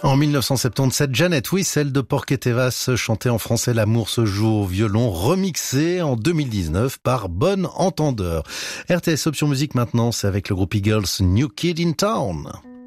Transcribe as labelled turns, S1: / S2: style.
S1: En 1977, Janet, oui, celle de Porquet-Tevas, chantait en français L'amour se joue au violon, remixé en 2019 par Bon Entendeur. RTS Option Musique maintenant, c'est avec le groupe Eagles, New Kid in Town.